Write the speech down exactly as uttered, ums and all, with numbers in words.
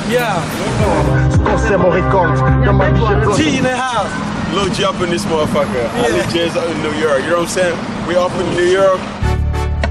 Yeah. T in the house. Lil J up in this motherfucker. Yeah. I legit in New York. You know what I'm saying? We off in New York.